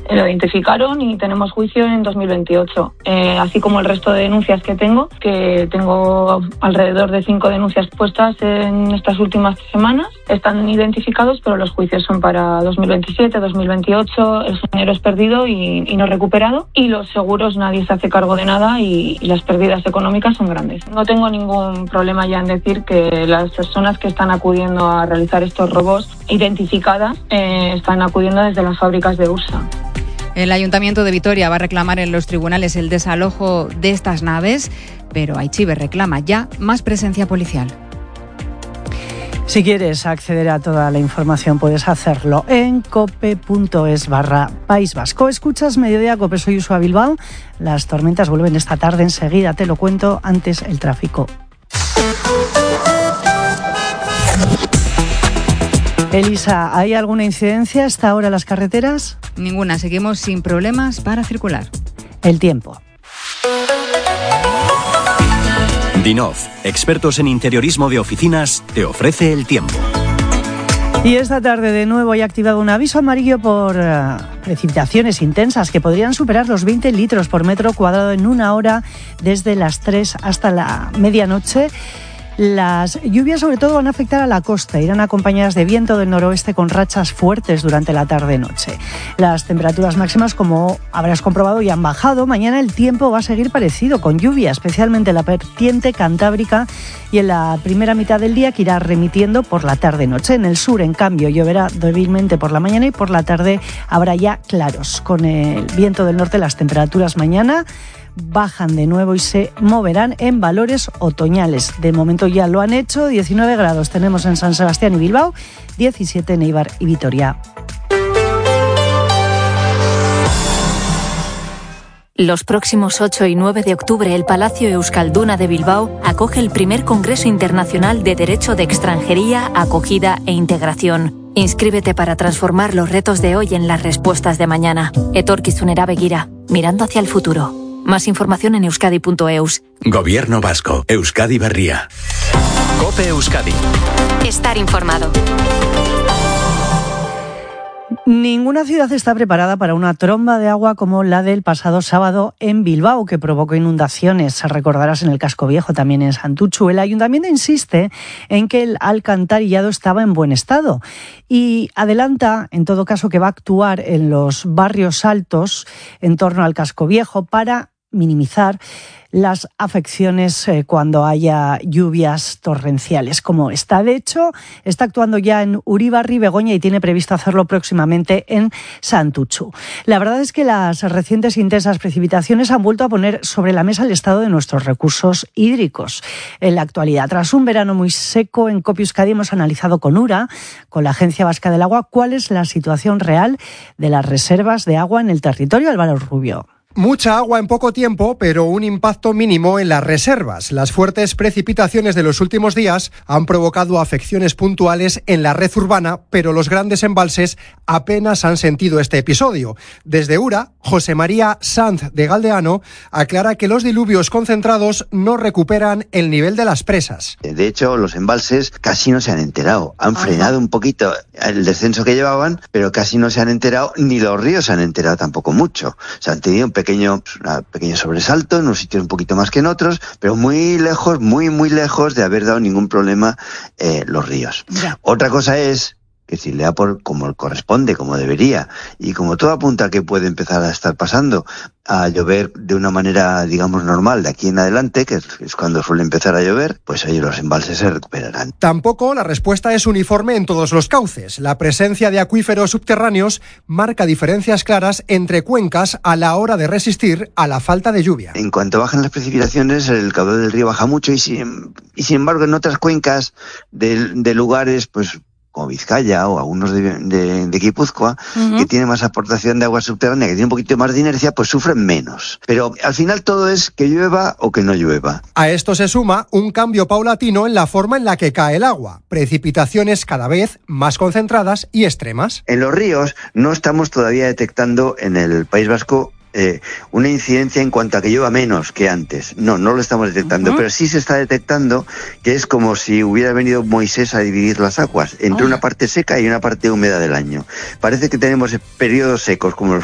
Lo identificaron y tenemos juicio en 2028, así como el resto de denuncias que tengo alrededor de 5 denuncias puestas en estas últimas semanas. Están identificados, pero los juicios son para 2027, 2028. El género es perdido y no recuperado, y los seguros nadie se hace cargo de nada y las pérdidas económicas son grandes. No tengo ningún problema ya en decir que las personas que están acudiendo a realizar estos robos identificadas están acudiendo desde las fábricas de Ursa. El Ayuntamiento de Vitoria va a reclamar en los tribunales el desalojo de estas naves, pero Aichive reclama ya más presencia policial. Si quieres acceder a toda la información puedes hacerlo en cope.es/País Vasco. Escuchas Mediodía Cope, soy Usua Bilbao. Las tormentas vuelven esta tarde, enseguida te lo cuento, antes el tráfico. Elisa, ¿hay alguna incidencia a esta hora en las carreteras? Ninguna, seguimos sin problemas para circular. El tiempo. Dinov, expertos en interiorismo de oficinas, te ofrece el tiempo. Y esta tarde de nuevo hay activado un aviso amarillo por precipitaciones intensas que podrían superar los 20 litros por metro cuadrado en una hora desde las 3 hasta la medianoche. Las lluvias sobre todo van a afectar a la costa, irán acompañadas de viento del noroeste con rachas fuertes durante la tarde-noche. Las temperaturas máximas, como habrás comprobado, ya han bajado. Mañana el tiempo va a seguir parecido, con lluvia, especialmente en la vertiente cantábrica y en la primera mitad del día, que irá remitiendo por la tarde-noche. En el sur, en cambio, lloverá débilmente por la mañana y por la tarde habrá ya claros. Con el viento del norte, las temperaturas mañana bajan de nuevo y se moverán en valores otoñales. De momento ya lo han hecho, 19 grados tenemos en San Sebastián y Bilbao, 17 en Eibar y Vitoria. Los próximos 8 y 9 de octubre, el Palacio Euskalduna de Bilbao acoge el primer Congreso Internacional de Derecho de Extranjería, Acogida e Integración. Inscríbete para transformar los retos de hoy en las respuestas de mañana. Etorkizunera begira, mirando hacia el futuro. Más información en euskadi.eus. Gobierno Vasco, Euskadi Berria. COPE Euskadi. Estar informado. Ninguna ciudad está preparada para una tromba de agua como la del pasado sábado en Bilbao, que provocó inundaciones. Recordarás en el Casco Viejo, también en Santutxu. El ayuntamiento insiste en que el alcantarillado estaba en buen estado y adelanta, en todo caso, que va a actuar en los barrios altos en torno al Casco Viejo para minimizar las afecciones cuando haya lluvias torrenciales como esta. De hecho, está actuando ya en Uribarri, Begoña, y tiene previsto hacerlo próximamente en Santutxu. La verdad es que las recientes intensas precipitaciones han vuelto a poner sobre la mesa el estado de nuestros recursos hídricos. En la actualidad, tras un verano muy seco, en COPE Euskadi hemos analizado con URA, con la Agencia Vasca del Agua, cuál es la situación real de las reservas de agua en el territorio. Álvaro Rubio. Mucha agua en poco tiempo, pero un impacto mínimo en las reservas. Las fuertes precipitaciones de los últimos días han provocado afecciones puntuales en la red urbana, pero los grandes embalses apenas han sentido este episodio. Desde Ura, José María Sanz de Galdeano aclara que los diluvios concentrados no recuperan el nivel de las presas. De hecho, los embalses casi no se han enterado. Han frenado un poquito el descenso que llevaban, pero casi no se han enterado, ni los ríos se han enterado tampoco mucho. Se han tenido un pequeño sobresalto, en unos sitios un poquito más que en otros, pero muy lejos, muy lejos de haber dado ningún problema los ríos. Ya. Otra cosa es que si le da por como corresponde, como debería, y como todo apunta que puede empezar a estar pasando, a llover de una manera, digamos, normal de aquí en adelante, que es cuando suele empezar a llover, pues ahí los embalses se recuperarán. Tampoco la respuesta es uniforme en todos los cauces. La presencia de acuíferos subterráneos marca diferencias claras entre cuencas a la hora de resistir a la falta de lluvia. En cuanto bajan las precipitaciones, el caudal del río baja mucho y sin embargo en otras cuencas de lugares, pues como Vizcaya o algunos de Guipúzcoa, que tiene más aportación de agua subterránea, que tiene un poquito más de inercia, pues sufren menos. Pero al final todo es que llueva o que no llueva. A esto se suma un cambio paulatino en la forma en la que cae el agua. Precipitaciones cada vez más concentradas y extremas. En los ríos no estamos todavía detectando en el País Vasco una incidencia en cuanto a que llueva menos que antes. No lo estamos detectando, pero sí se está detectando que es como si hubiera venido Moisés a dividir las aguas entre una parte seca y una parte húmeda del año. Parece que tenemos periodos secos como los